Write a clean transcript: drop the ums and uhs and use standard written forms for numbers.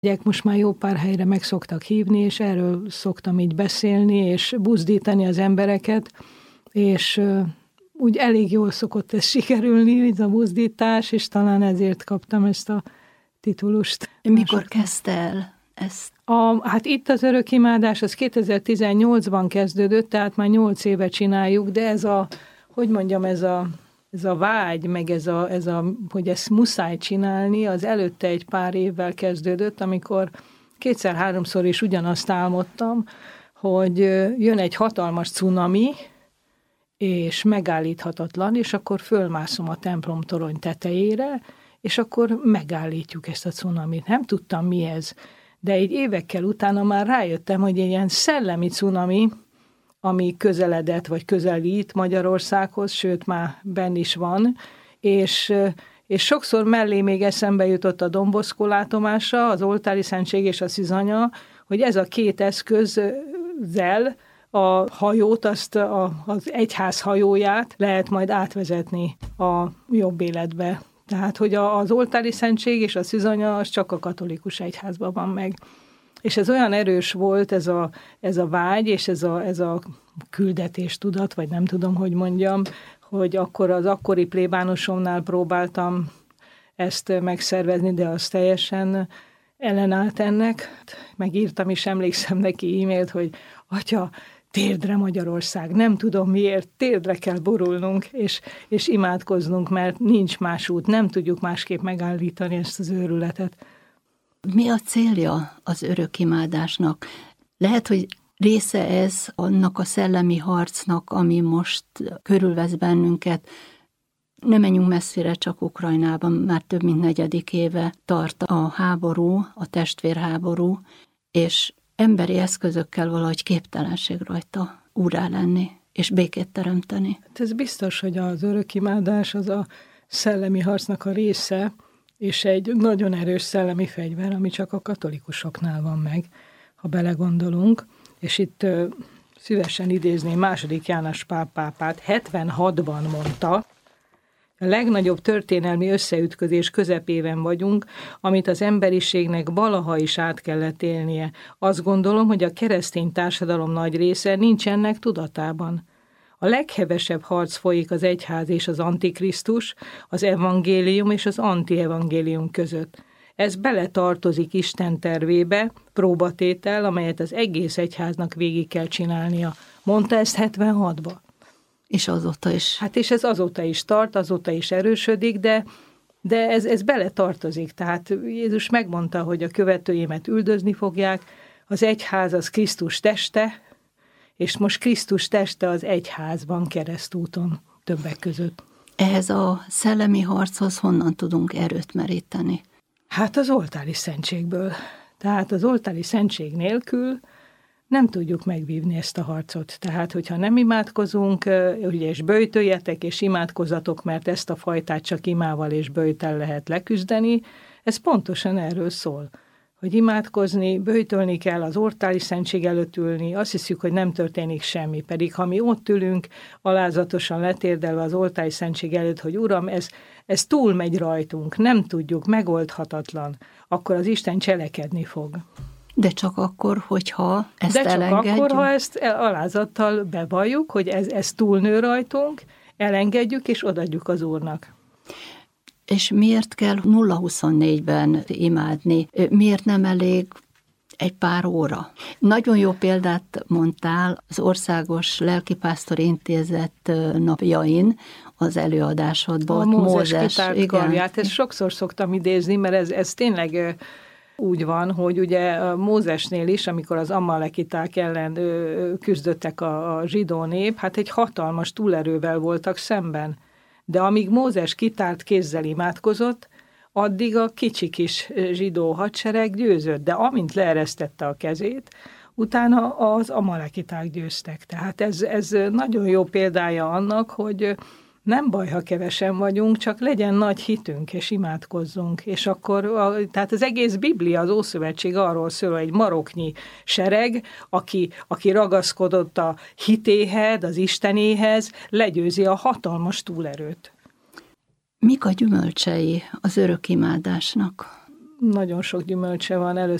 Most már jó pár helyre meg szoktak hívni, és erről szoktam így beszélni, és buzdítani az embereket, és úgy elég jól szokott ez sikerülni, ez a buzdítás, és talán ezért kaptam ezt a titulust. Mikor kezdte el ezt? Hát itt az örökimádás, az 2018-ban kezdődött, tehát már 8 éve csináljuk, de ez a, hogy mondjam, ez a vágy, meg hogy ezt muszáj csinálni, az előtte egy pár évvel kezdődött, amikor 2-3-szor is ugyanazt álmodtam, hogy jön egy hatalmas cunami, és megállíthatatlan, és akkor fölmászom a templomtorony tetejére, és akkor megállítjuk ezt a cunamit. Nem tudtam, mi ez, de egy évekkel utána már rájöttem, hogy egy ilyen szellemi cunami, ami közeledett, vagy közelít Magyarországhoz, sőt, már benn is van, és sokszor mellé még eszembe jutott a Don Bosco látomása, az oltári szentség és a szűzanya, hogy ez a két eszközzel a hajót, az egyház hajóját lehet majd átvezetni a jobb életbe. Tehát, hogy az oltári szentség és a szűzanya az csak a katolikus egyházban van meg. És ez olyan erős volt, ez a vágy, és ez a küldetéstudat, vagy nem tudom, hogy mondjam, hogy akkor az akkori plébánosomnál próbáltam ezt megszervezni, de az teljesen ellenállt ennek. Megírtam is, emlékszem neki e-mailt, hogy Atya, térdre Magyarország, nem tudom miért, térdre kell borulnunk, és imádkoznunk, mert nincs más út, nem tudjuk másképp megállítani ezt az őrületet. Mi a célja az örökimádásnak? Lehet, hogy része ez annak a szellemi harcnak, ami most körülvesz bennünket. Nem menjünk messzire, csak Ukrajnában már több mint 4. éve tart a háború, a testvérháború, és emberi eszközökkel valahogy képtelenség rajta úrrá lenni, és békét teremteni. Ez biztos, hogy az örökimádás az a szellemi harcnak a része, és egy nagyon erős szellemi fegyver, ami csak a katolikusoknál van meg, ha belegondolunk. És itt szívesen idézném II. János Pál pápát, 76-ban mondta, a legnagyobb történelmi összeütközés közepében vagyunk, amit az emberiségnek valaha is át kellett élnie. Azt gondolom, hogy a keresztény társadalom nagy része nincs ennek tudatában. A leghevesebb harc folyik az egyház és az antikrisztus, az evangélium és az antievangélium között. Ez beletartozik Isten tervébe, próbatétel, amelyet az egész egyháznak végig kell csinálnia. Mondta ezt 76-ba. És azóta is. Hát és ez azóta is tart, azóta is erősödik, de ez beletartozik. Tehát Jézus megmondta, hogy a követőimet üldözni fogják, az egyház az Krisztus teste, és most Krisztus teste az egyházban keresztúton többek között. Ehhez a szellemi harchoz honnan tudunk erőt meríteni? Hát az oltári szentségből. Tehát az oltári szentség nélkül nem tudjuk megvívni ezt a harcot. Tehát, hogyha nem imádkozunk, ugye, és böjtöljetek, és imádkozatok, mert ezt a fajtát csak imával és böjttel lehet leküzdeni, ez pontosan erről szól. Hogy imádkozni, böjtölni kell, az oltári szentség előtt ülni, azt hiszük, hogy nem történik semmi, pedig ha mi ott ülünk, alázatosan letérdelve az oltári szentség előtt, hogy Uram, ez túlmegy rajtunk, nem tudjuk, megoldhatatlan, akkor az Isten cselekedni fog. De csak akkor, hogyha ezt elengedjük. De csak akkor, ha ezt alázattal bevalljuk, hogy ez túlnő rajtunk, elengedjük és odaadjuk az Úrnak. És miért kell 0-24-ben imádni? Miért nem elég egy pár óra? Nagyon jó példát mondtál az Országos Lelkipásztori Intézet napjain, az előadásodban. A Mózes kitárt karját, ezt sokszor szoktam idézni, mert ez tényleg úgy van, hogy ugye Mózesnél is, amikor az amalekiták ellen küzdöttek a zsidó nép, hát egy hatalmas túlerővel voltak szemben. De amíg Mózes kitárt kézzel imádkozott, addig a kicsi kis zsidó hadsereg győzött. De amint leeresztette a kezét, utána az amalekiták győztek. Tehát ez nagyon jó példája annak, hogy nem baj, ha kevesen vagyunk, csak legyen nagy hitünk, és imádkozzunk. És akkor, tehát az egész Biblia, az Ószövetség arról szól, egy maroknyi sereg, aki ragaszkodott a hitéhez, az Istenéhez, legyőzi a hatalmas túlerőt. Mik a gyümölcsei az örökimádásnak? nagyon sok gyümölcse van.